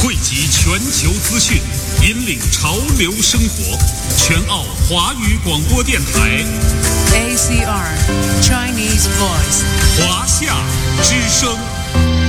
汇集全球资讯，引领潮流生活。全澳华语广播电台 ACR Chinese Voice。